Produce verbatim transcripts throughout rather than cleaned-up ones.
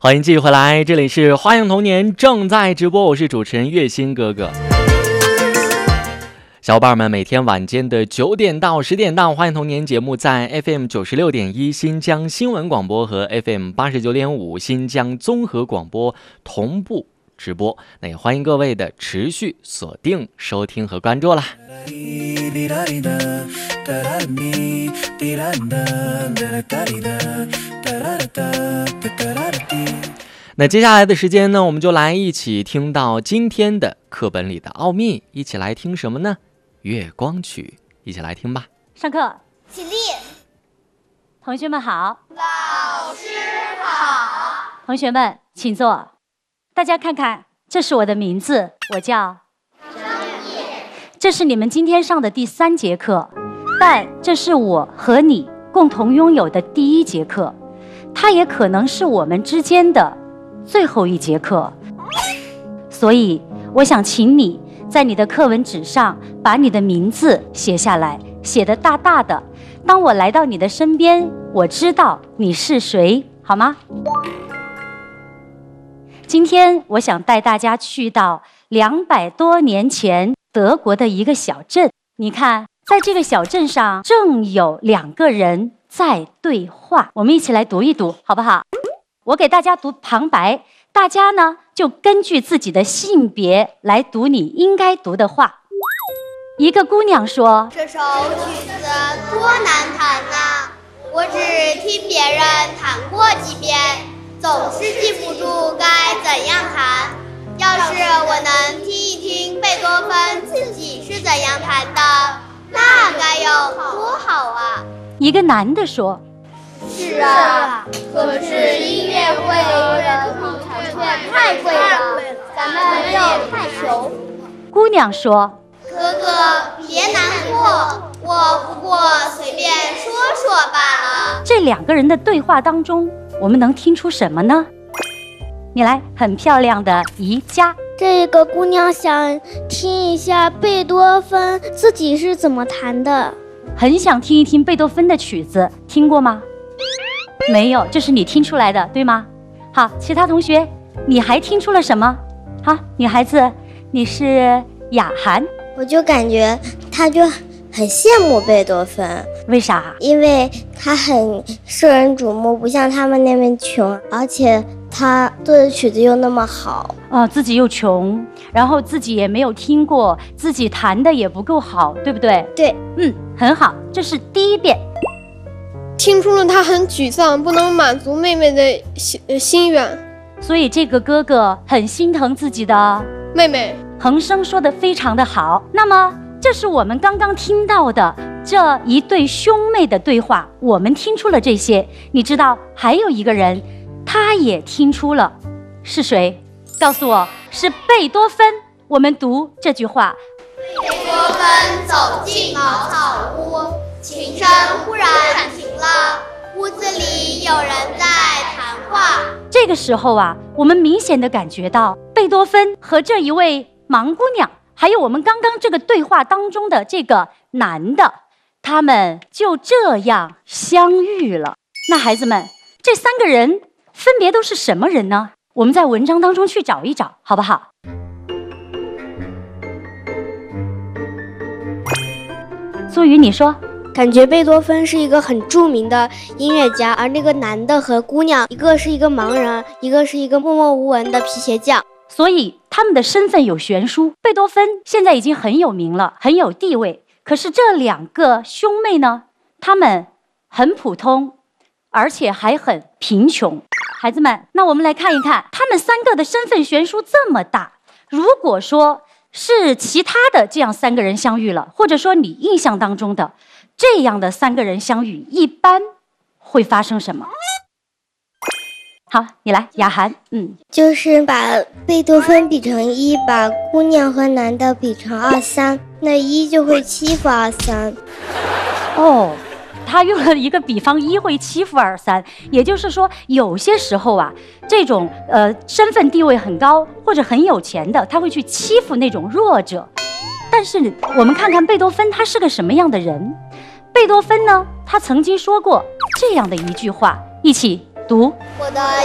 欢迎继续回来，这里是花样童年正在直播，我是主持人月星哥哥。小伙伴们，每天晚间的九点到十点档花样童年节目在 F M 九十六点一新疆新闻广播和 F M 八十九点五新疆综合广播同步直播，那也欢迎各位的持续锁定收听和关注啦。那接下来的时间呢，我们就来一起听到今天的课本里的奥秘，一起来听什么呢？月光曲，一起来听吧。 上课， 起立。 同学们好。 老师好。 同学们请坐。大家看看，这是我的名字，我叫张烨。 这是你们今天上的第三节课，但这是我和你共同拥有的第一节课，它也可能是我们之间的最后一节课。所以我想请你在你的课文纸上把你的名字写下来，写得大大的，当我来到你的身边，我知道你是谁，好吗？今天我想带大家去到两百多年前德国的一个小镇。你看，在这个小镇上正有两个人在对话，我们一起来读一读好不好？我给大家读旁白，大家呢就根据自己的性别来读你应该读的话。一个姑娘说， 这首曲子多难弹啊，我只听别人弹过几遍，总是记不住该怎样弹。要是我能听一听贝多芬自己是怎样弹的，那该有多好啊。 一个男的说， 是啊，可是音乐会的入场券太贵了，咱们又太穷。 姑娘说， 哥哥别难过，我不过随便说说罢了。 这两个人的对话当中，我们能听出什么呢？你来，很漂亮的宜家。 这个姑娘想听一下贝多芬自己是怎么弹的， 很想听一听贝多芬的曲子，听过吗？没有，这是你听出来的，对吗？好，其他同学，你还听出了什么？好，女孩子，你是雅涵。 我就感觉他就很羡慕贝多芬。 为啥？ 因为他很受人瞩目，不像他们那边穷，而且他做的曲子又那么好。 哦，自己又穷，然后自己也没有听过，自己弹的也不够好，对不对？ 对， 嗯，很好，这是第一遍。 听出了他很沮丧，不能满足妹妹的心、呃、心愿， 所以这个哥哥很心疼自己的妹妹。 恒生说得非常的好。那么这是我们刚刚听到的这一对兄妹的对话，我们听出了这些。你知道还有一个人他也听出了，是谁？告诉我，是贝多芬。我们读这句话， 贝多芬走进茅草屋，琴声忽然停了，屋子里有人在谈话。 这个时候啊，我们明显的感觉到贝多芬和这一位盲姑娘，还有我们刚刚这个对话当中的这个男的，他们就这样相遇了。那孩子们，这三个人分别都是什么人呢？我们在文章当中去找一找，好不好？苏雨，你说。 感觉贝多芬是一个很著名的音乐家，而那个男的和姑娘，一个是一个盲人，一个是一个默默无闻的皮鞋匠， 所以他们的身份有悬殊。贝多芬现在已经很有名了，很有地位，可是这两个兄妹呢，他们很普通，而且还很贫穷。孩子们，那我们来看一看，他们三个的身份悬殊这么大，如果说是其他的这样三个人相遇了，或者说你印象当中的这样的三个人相遇，一般会发生什么？好，你来，雅涵。嗯， 就是把贝多芬比成一，把姑娘和男的比成二三，那一就会欺负二三。 哦，他用了一个比方，一会欺负二三，也就是说，有些时候啊，这种呃身份地位很高或者很有钱的，他会去欺负那种弱者。但是我们看看贝多芬，他是个什么样的人？贝多芬呢，他曾经说过这样的一句话，一起读： 我的音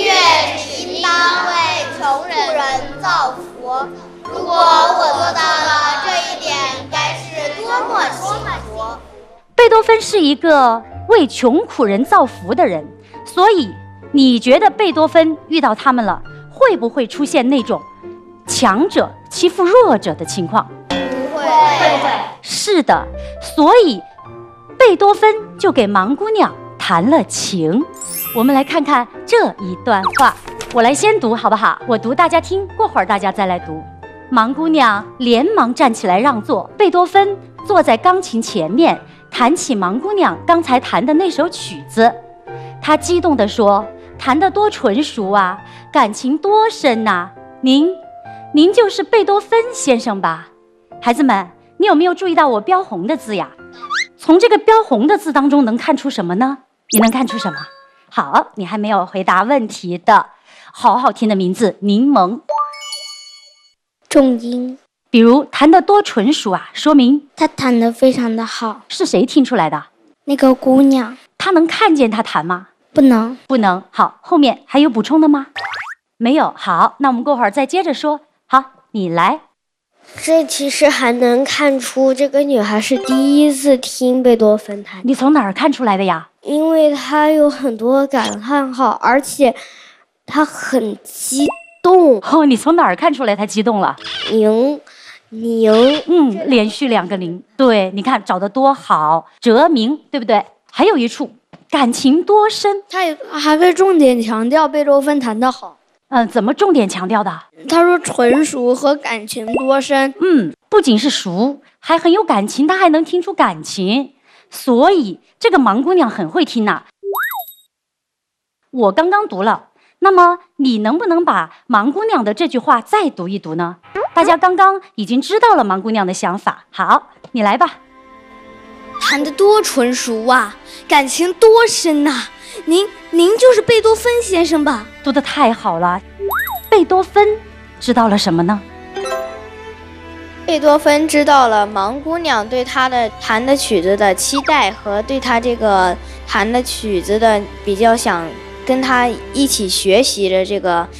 乐应当为穷人造福。如果我做到了这一点，该是多么幸福！ 贝多芬是一个为穷苦人造福的人，所以你觉得贝多芬遇到他们了，会不会出现那种强者欺负弱者的情况？ 不会，会会。 是的，所以贝多芬就给盲姑娘弹了琴。我们来看看这一段话，我来先读好不好？我读大家听，过会儿大家再来读。盲姑娘连忙站起来让座，贝多芬坐在钢琴前面，弹起盲姑娘刚才弹的那首曲子。他激动地说：“弹得多纯熟啊，感情多深呐、啊！您，您就是贝多芬先生吧？”孩子们，你有没有注意到我标红的字呀？从这个标红的字当中能看出什么呢？你能看出什么？好，你还没有回答问题的。好好听的名字，柠檬。 重音， 比如弹得多纯熟啊，说明他弹得非常的好。 是谁听出来的？ 那个姑娘， 他能看见他弹吗？ 不能， 不能。好，后面还有补充的吗？没有。好，那我们过会儿再接着说。好，你来。 这其实还能看出这个女孩是第一次听贝多芬弹， 你从哪儿看出来的呀？ 因为她有很多感叹号，而且她很激动。 哦，你从哪儿看出来她激动了？ 宁宁， 嗯，连续两个零，对，你看找得多好，哲明，对不对？还有一处，感情多深， 他也还会重点强调贝多芬弹得好。 嗯，怎么重点强调的？ 他说纯熟和感情多深。 嗯，不仅是熟，还很有感情，他还能听出感情，所以这个盲姑娘很会听呐、啊。我刚刚读了，那么你能不能把盲姑娘的这句话再读一读呢？大家刚刚已经知道了盲姑娘的想法，好，你来吧。 弹得多纯熟啊，感情多深呐、啊！您您就是贝多芬先生吧？ 读得太好了。贝多芬知道了什么呢？ 贝多芬知道了盲姑娘对他的弹的曲子的期待和对他这个弹的曲子的比较想跟他一起学习的这个